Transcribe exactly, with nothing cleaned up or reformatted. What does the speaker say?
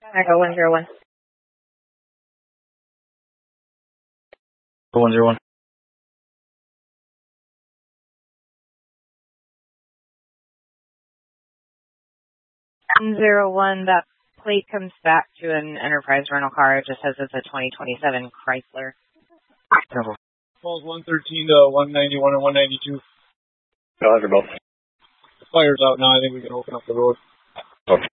Echo one zero one. one zero one. one zero one, that plate comes back to an Enterprise rental car. It just says it's a twenty twenty-seven Chrysler. Calls one thirteen to one ninety-one and one ninety-two. Roger, both. The fire's out now. I think we can open up the road. Okay.